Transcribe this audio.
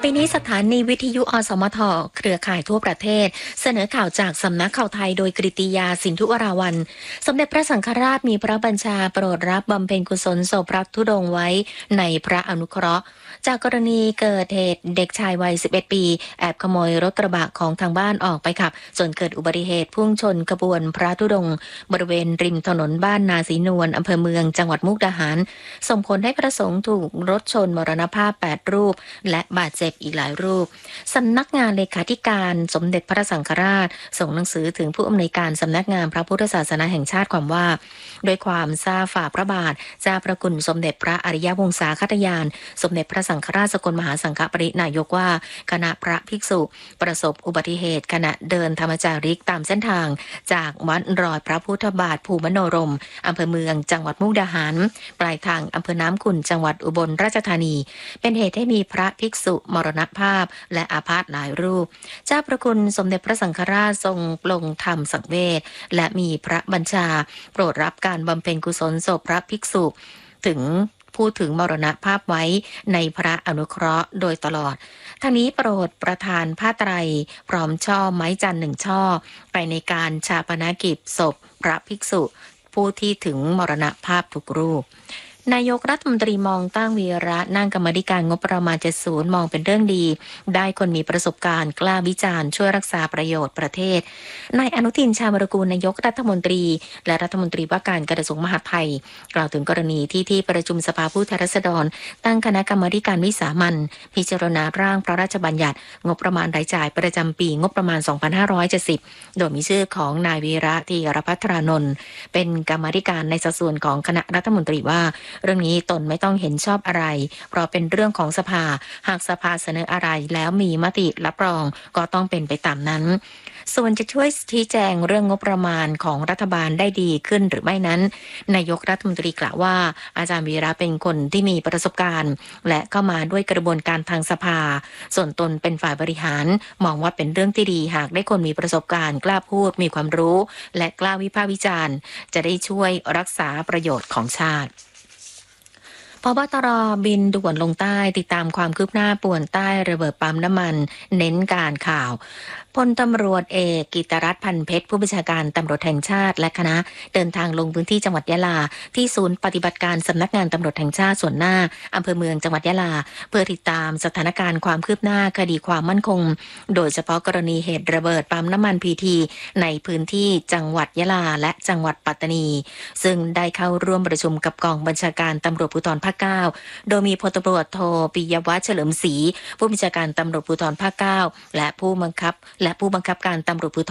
ปีนี้สถานีวิทยุอสมทเครือข่ายทั่วประเทศเสนอข่าวจากสำนักข่าวไทยโดยกฤติยาสินธุวราวัลย์สมเด็จพระสังฆราชมีพระบัญชาโปรดรับบำเพ็ญกุศลศพพระธุดงค์ไว้ในพระอนุเคราะห์จากกรณีเกิดเหตุเด็กชายวัย11ปีแอบขโมยรถกระบะของทางบ้านออกไปขับจนเกิดอุบัติเหตุพุ่งชนขบวนพระธุดงค์บริเวณริมถนนบ้านนาศรีนวลอำเภอเมืองจังหวัดมุกดาหารส่งผลให้พระสงฆ์ถูกรถชนมรณภาพ8รูปและบาดเจ็บอีกหลายรูปสำนักงานเลขาธิการสมเด็จพระสังฆราชส่งหนังสือถึงผู้อำนวยการสำนักงานพระพุทธศาสนาแห่งชาติความว่าโดยความทราบฝ่าพระบาทเจ้าพระคุณสมเด็จพระอริยวงศาคตยานสมเด็จพระสังฆราชสกลมหาสังฆปรินายกว่าคณะพระภิกษุประสบอุบัติเหตุขณะเดินธรรมจาริกตามเส้นทางจากวัดรอยพระพุทธบาทภูมิมโนรมอำเภอเมืองจังหวัดมุกดาหารปลายทางอำเภอน้ำขุ่นจังหวัดอุบลราชธานีเป็นเหตุให้มีพระภิกษุมรณภาพและอาพาธหลายรูปเจ้าพระคุณสมเด็จพระสังฆราชทรงปลงธรรมสังเวชและมีพระบัญชาโปรดรับการบำเพ็ญกุศลศพพระภิกษุถึงพูดถึงมรณภาพไว้ในพระอนุเคราะห์โดยตลอดทั้งนี้โปรดประทานผ้าไตรพร้อมช่อไม้จันทร์1 ช่อไปในการชาปนกิจศพพระภิกษุผู้ที่ถึงมรณภาพทุกรูปนายกรัฐมนตรีมองตั้งวีระนั่งกรรมการงบประมาณ70มองเป็นเรื่องดีได้คนมีประสบการณ์กล้าวิจารณ์ช่วยรักษาประโยชน์ประเทศนายอนุทินชาญวิรากูลนายกรัฐมนตรีและรัฐมนตรีว่าการกระทรวงมหาดไทยกล่าวถึงกรณีที่ประชุมสภาผู้แทนราษฎรตั้งคณะกรรมการวิสามัญพิจารณาร่างพระราชบัญญัติงบประมาณรายจ่ายประจำปีงบประมาณ2570โดยมีชื่อของนายวีระธีรภัทรานนท์เป็นกรรมการในสัดส่วนของคณะรัฐมนตรีว่าเรื่องนี้ตนไม่ต้องเห็นชอบอะไรเพราะเป็นเรื่องของสภาหากสภาเสนออะไรแล้วมีมติรับรองก็ต้องเป็นไปตามนั้นส่วนจะช่วยชี้แจงเรื่องงบประมาณของรัฐบาลได้ดีขึ้นหรือไม่นั้นนายกรัฐมนตรีกล่าวว่าอาจารย์วีระเป็นคนที่มีประสบการณ์และเข้ามาด้วยกระบวนการทางสภาส่วนตนเป็นฝ่ายบริหารมองว่าเป็นเรื่องที่ดีหากได้คนมีประสบการณ์กล้าพูดมีความรู้และกล้าวิพากษ์วิจารณ์จะได้ช่วยรักษาประโยชน์ของชาติผบ.ตร.บินด่วนลงใต้ติดตามความคืบหน้าป่วนใต้ระเบิดปั๊มน้ำมันเน้นการข่าวพลตำรวจเอกกิตรัตน์พันเพชรผู้บัญชาการตำรวจแห่งชาติและคณะเดินทางลงพื้นที่จังหวัดยะลาที่ศูนย์ปฏิบัติการสำนักงานตำรวจแห่งชาติส่วนหน้าอำเภอเมืองจังหวัดยะลาเพื่อติดตามสถานการณ์ความคืบหน้าคดีความมั่นคงโดยเฉพาะกรณีเหตุระเบิดปั๊มน้ำมันพีทีในพื้นที่จังหวัดยะลาและจังหวัดปัตตานีซึ่งได้เข้าร่วมประชุมกับกองบัญชาการตำรวจภูธรภาค 9โดยมีพลตำรวจโทปิยวัฒน์เฉลิมศรีผู้บัญชาการตำรวจภูธรภาค 9และผู้บังคับการตำรวจภูธร